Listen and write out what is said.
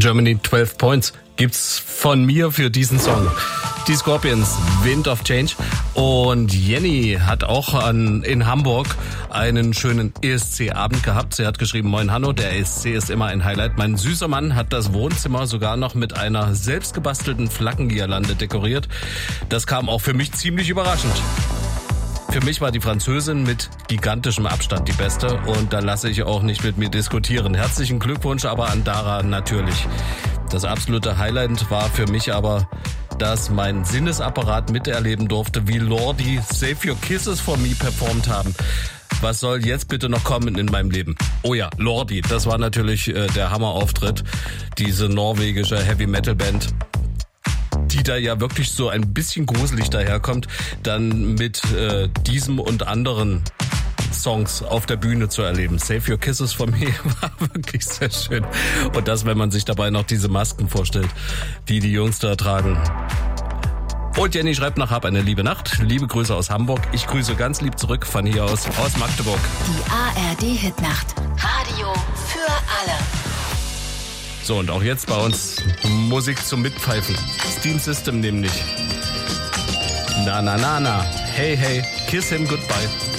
Germany 12 Points gibt's von mir für diesen Song. Die Scorpions, Wind of Change. Und Jenny hat auch in Hamburg einen schönen ESC-Abend gehabt. Sie hat geschrieben, moin Hanno, der ESC ist immer ein Highlight. Mein süßer Mann hat das Wohnzimmer sogar noch mit einer selbstgebastelten Flaggengirlande dekoriert. Das kam auch für mich ziemlich überraschend. Für mich war die Französin mit gigantischem Abstand die beste und da lasse ich auch nicht mit mir diskutieren. Herzlichen Glückwunsch aber an Dara natürlich. Das absolute Highlight war für mich aber, dass mein Sinnesapparat miterleben durfte, wie Lordi Save Your Kisses for Me performt haben. Was soll jetzt bitte noch kommen in meinem Leben? Oh ja, Lordi, das war natürlich der Hammerauftritt. Diese norwegische Heavy-Metal-Band, die da ja wirklich so ein bisschen gruselig daherkommt, dann mit diesem und anderen Songs auf der Bühne zu erleben. Save Your Kisses for Me war wirklich sehr schön. Und das, wenn man sich dabei noch diese Masken vorstellt, die die Jungs da tragen. Und Jenny schreibt noch, hab eine liebe Nacht. Liebe Grüße aus Hamburg. Ich grüße ganz lieb zurück von hier aus Magdeburg. Die ARD-Hitnacht. Radio für alle. So, und auch jetzt bei uns Musik zum Mitpfeifen. Steam System nämlich. Na, na, na, na. Hey, hey, kiss him goodbye.